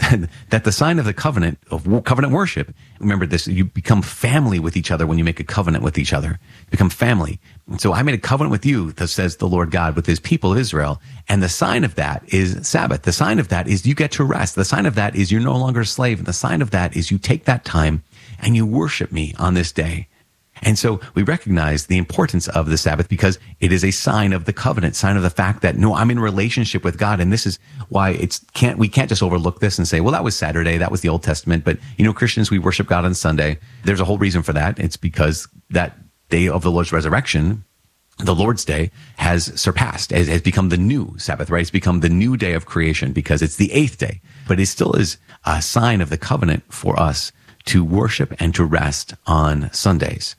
that the sign of the covenant, of covenant worship, remember this, you become family with each other when you make a covenant with each other. You become family. And so I made a covenant with you, that says the Lord God, with his people of Israel. And the sign of that is Sabbath. The sign of that is you get to rest. The sign of that is you're no longer a slave. And the sign of that is you take that time and you worship me on this day. And so we recognize the importance of the Sabbath because it is a sign of the covenant, sign of the fact that, no, I'm in relationship with God. And this is why we can't just overlook this and say, well, that was Saturday. That was the Old Testament. But, Christians, we worship God on Sunday. There's a whole reason for that. It's because that day of the Lord's resurrection, the Lord's Day, has surpassed, has become the new Sabbath, right? It's become the new day of creation because it's the 8th day. But it still is a sign of the covenant for us to worship and to rest on Sundays.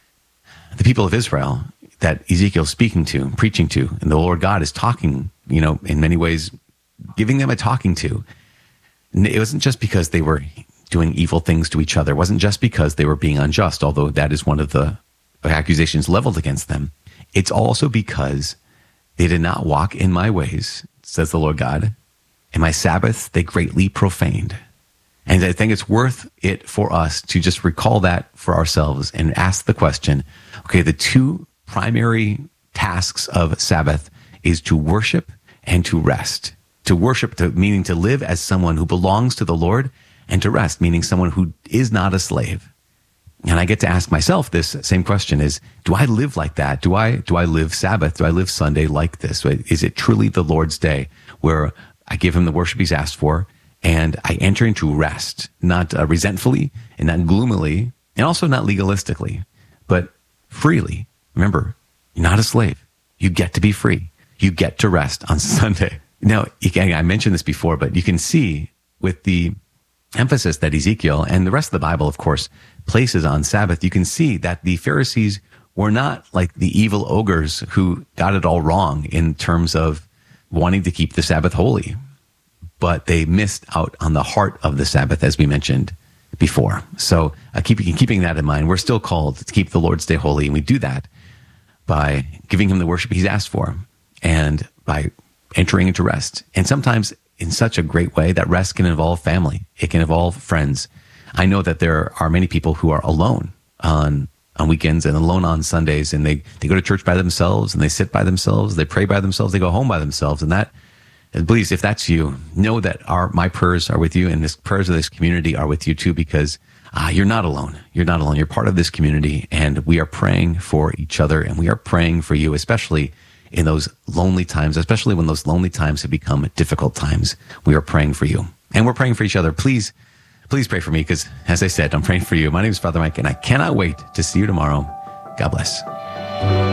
The people of Israel that Ezekiel's speaking to, preaching to, and the Lord God is talking, in many ways, giving them a talking to. It wasn't just because they were doing evil things to each other. It wasn't just because they were being unjust, although that is one of the accusations leveled against them. It's also because they did not walk in my ways, says the Lord God, and my Sabbaths they greatly profaned. And I think it's worth it for us to just recall that for ourselves and ask the question, okay, the two primary tasks of Sabbath is to worship and to rest. To worship, meaning to live as someone who belongs to the Lord, and to rest, meaning someone who is not a slave. And I get to ask myself this same question is, do I live like that? Do I live Sabbath? Do I live Sunday like this? Is it truly the Lord's day where I give him the worship he's asked for? And I enter into rest, not resentfully and not gloomily, and also not legalistically, but freely. Remember, you're not a slave. You get to be free. You get to rest on Sunday. Now, I mentioned this before, but you can see with the emphasis that Ezekiel and the rest of the Bible, of course, places on Sabbath, you can see that the Pharisees were not like the evil ogres who got it all wrong in terms of wanting to keep the Sabbath holy. But they missed out on the heart of the Sabbath, as we mentioned before. So keeping that in mind, we're still called to keep the Lord's Day holy, and we do that by giving him the worship he's asked for and by entering into rest. And sometimes in such a great way that rest can involve family. It can involve friends. I know that there are many people who are alone on weekends and alone on Sundays, and they go to church by themselves, and they sit by themselves, they pray by themselves, they go home by themselves, and please, if that's you, know that my prayers are with you, and the prayers of this community are with you too, because you're not alone. You're not alone. You're part of this community, and we are praying for each other, and we are praying for you, especially in those lonely times, especially when those lonely times have become difficult times. We are praying for you, and we're praying for each other. Please pray for me, because as I said, I'm praying for you. My name is Father Mike, and I cannot wait to see you tomorrow. God bless.